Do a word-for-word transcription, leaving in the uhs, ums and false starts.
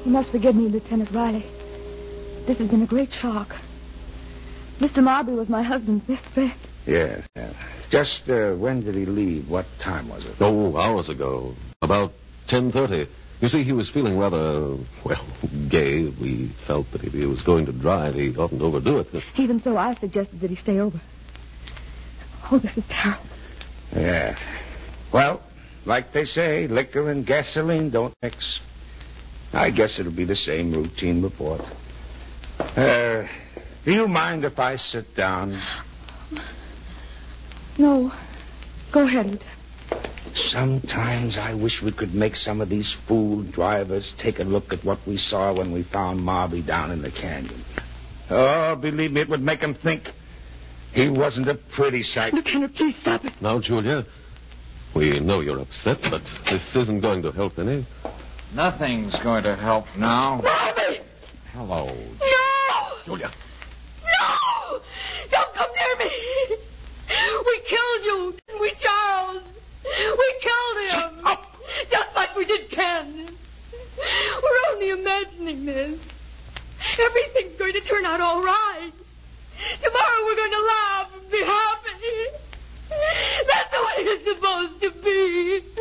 You must forgive me, Lieutenant Riley. This has been a great shock. Mister Marbury was my husband's best friend. Yes, yes. Just uh, when did he leave? What time was it? Oh, hours ago. About ten thirty. You see, he was feeling rather, well, gay. We felt that if he was going to drive, he oughtn't overdo it. Even so, I suggested that he stay over. Oh, this is terrible. Yeah. Well, like they say, liquor and gasoline don't mix. I guess it'll be the same routine report. Uh, do you mind if I sit down? No. Go ahead, Lieutenant. Sometimes I wish we could make some of these fool drivers take a look at what we saw when we found Marby down in the canyon. Oh, believe me, it would make them think he wasn't a pretty sight. Lieutenant, please stop it. Now, Julia, we know you're upset, but this isn't going to help any. Nothing's going to help now. Marby! Hello. No! Julia. No! Don't come near me! We killed you, didn't we, Charles? We killed him. Shut up! Just like we did Ken. We're only imagining this. Everything's going to turn out all right. Tomorrow we're going to laugh and be happy. That's the way it's supposed to be.